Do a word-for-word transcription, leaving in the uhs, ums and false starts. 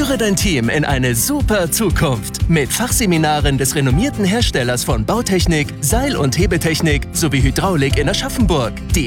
Führe dein Team in eine super Zukunft mit Fachseminaren des renommierten Herstellers von Bautechnik, Seil- und Hebetechnik sowie Hydraulik in Aschaffenburg. Die